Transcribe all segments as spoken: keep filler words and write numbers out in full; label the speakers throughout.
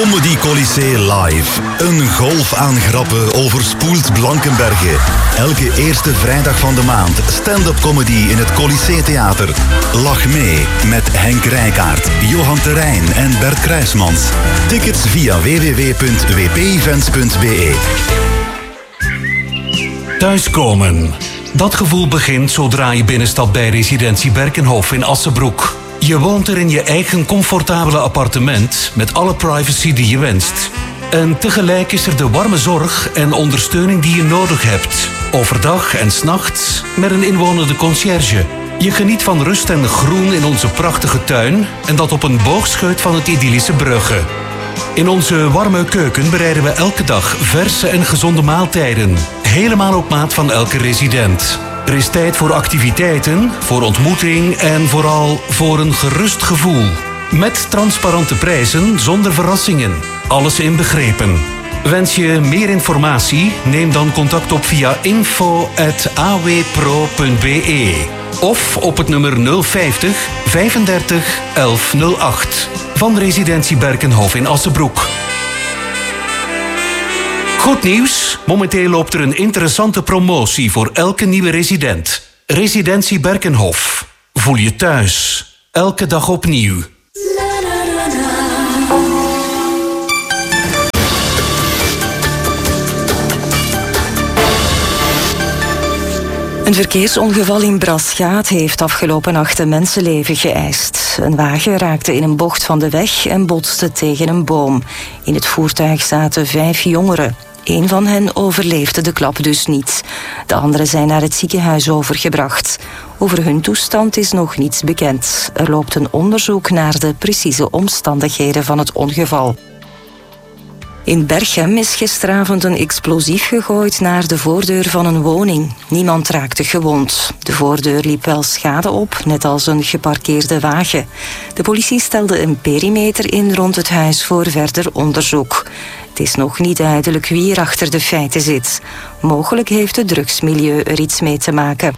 Speaker 1: Comedy Colisée live. Een golf aan grappen overspoelt Blankenberge. Elke eerste vrijdag van de maand stand-up comedy in het Colisée Theater. Lach mee met Henk Rijkaard, Johan Terrein en Bert Kruismans. Tickets via w w w punt w p events punt b e.
Speaker 2: Thuiskomen. Dat gevoel begint zodra je binnenstapt bij Residentie Berkenhof in Assenbroek. Je woont er in je eigen comfortabele appartement met alle privacy die je wenst. En tegelijk is er de warme zorg en ondersteuning die je nodig hebt. Overdag en 's nachts met een inwonende conciërge. Je geniet van rust en groen in onze prachtige tuin en dat op een boogscheut van het idyllische Brugge. In onze warme keuken bereiden we elke dag verse en gezonde maaltijden. Helemaal op maat van elke resident. Er is tijd voor activiteiten, voor ontmoeting en vooral voor een gerust gevoel. Met transparante prijzen, zonder verrassingen. Alles inbegrepen. Wens je meer informatie? Neem dan contact op via info at a w pro punt b e of op het nummer nul vijftig vijfendertig elf nul acht van Residentie Berkenhof in Assenbroek. Goed nieuws, momenteel loopt er een interessante promotie voor elke nieuwe resident. Residentie Berkenhof. Voel je thuis. Elke dag opnieuw.
Speaker 3: Een verkeersongeval in Braschaat heeft afgelopen nacht een mensenleven geëist. Een wagen raakte in een bocht van de weg en botste tegen een boom. In het voertuig zaten vijf jongeren. Eén van hen overleefde de klap dus niet. De anderen zijn naar het ziekenhuis overgebracht. Over hun toestand is nog niets bekend. Er loopt een onderzoek naar de precieze omstandigheden van het ongeval. In Berchem is gisteravond een explosief gegooid naar de voordeur van een woning. Niemand raakte gewond. De voordeur liep wel schade op, net als een geparkeerde wagen. De politie stelde een perimeter in rond het huis voor verder onderzoek. Het is nog niet duidelijk wie er achter de feiten zit. Mogelijk heeft het drugsmilieu er iets mee te maken.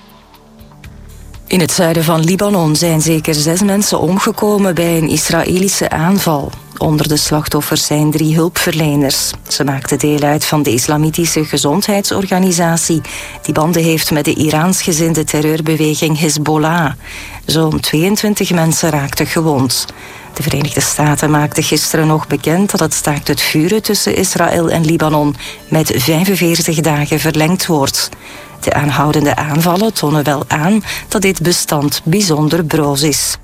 Speaker 3: In het zuiden van Libanon zijn zeker zes mensen omgekomen bij een Israëlische aanval. Onder de slachtoffers zijn drie hulpverleners. Ze maakten deel uit van de Islamitische Gezondheidsorganisatie, die banden heeft met de Iraans-gezinde terreurbeweging Hezbollah. Zo'n tweeëntwintig mensen raakten gewond. De Verenigde Staten maakten gisteren nog bekend dat het staakt het vuren tussen Israël en Libanon met vijfenveertig dagen verlengd wordt. De aanhoudende aanvallen tonen wel aan dat dit bestand bijzonder broos is.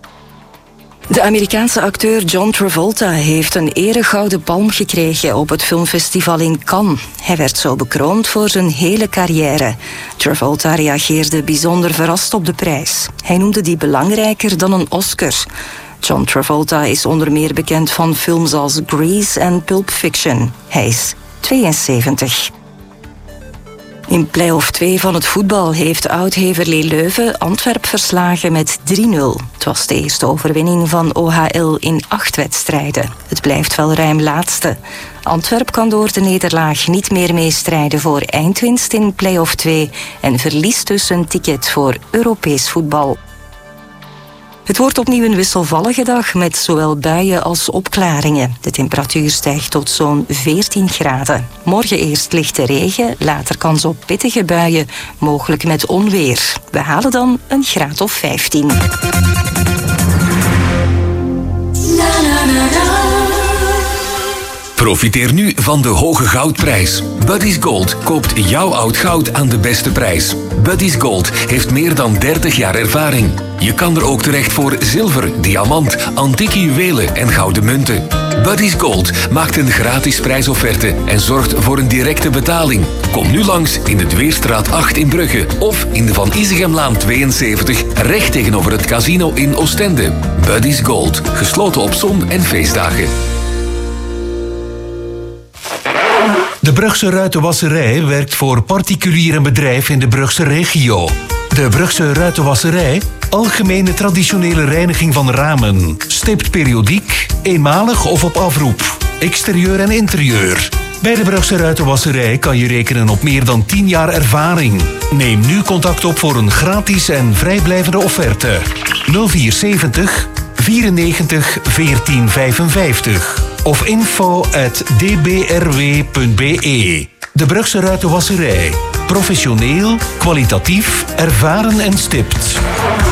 Speaker 3: De Amerikaanse acteur John Travolta heeft een eregouden palm gekregen op het filmfestival in Cannes. Hij werd zo bekroond voor zijn hele carrière. Travolta reageerde bijzonder verrast op de prijs. Hij noemde die belangrijker dan een Oscar. John Travolta is onder meer bekend van films als Grease en Pulp Fiction. Hij is tweeënzeventig. In play-off twee van het voetbal heeft oud-Heverlee Leuven Antwerp verslagen met drie nul. Het was de eerste overwinning van O H L in acht wedstrijden. Het blijft wel ruim laatste. Antwerp kan door de nederlaag niet meer meestrijden voor eindwinst in play-off twee en verliest dus een ticket voor Europees voetbal. Het wordt opnieuw een wisselvallige dag met zowel buien als opklaringen. De temperatuur stijgt tot zo'n veertien graden. Morgen eerst lichte regen, later kans op pittige buien, mogelijk met onweer. We halen dan een graad of vijftien.
Speaker 4: Profiteer nu van de hoge goudprijs. Buddy's Gold koopt jouw oud goud aan de beste prijs. Buddy's Gold heeft meer dan dertig jaar ervaring. Je kan er ook terecht voor zilver, diamant, antieke juwelen en gouden munten. Buddy's Gold maakt een gratis prijsofferte en zorgt voor een directe betaling. Kom nu langs in de Dweerstraat acht in Brugge of in de Van Isegemlaan tweeënzeventig recht tegenover het casino in Oostende. Buddy's Gold, gesloten op zon- en feestdagen.
Speaker 2: De Brugse Ruitenwasserij werkt voor particulier en bedrijf in de Brugse regio. De Brugse Ruitenwasserij, algemene traditionele reiniging van ramen, stipt periodiek, eenmalig of op afroep, exterieur en interieur. Bij de Brugse Ruitenwasserij kan je rekenen op meer dan tien jaar ervaring. Neem nu contact op voor een gratis en vrijblijvende offerte. nul vier zeventig vierennegentig veertien vijfenvijftig of info at d b r w punt b e. De Brugse Ruitenwasserij. Professioneel, kwalitatief, ervaren en stipt.